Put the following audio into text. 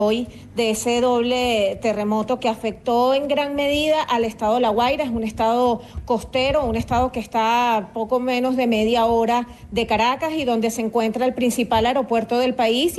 hoy de ese doble terremoto que afectó en gran medida al estado de La Guaira. Es un estado costero, un estado que está a poco menos de media hora de Caracas y donde se encuentra el principal aeropuerto del país.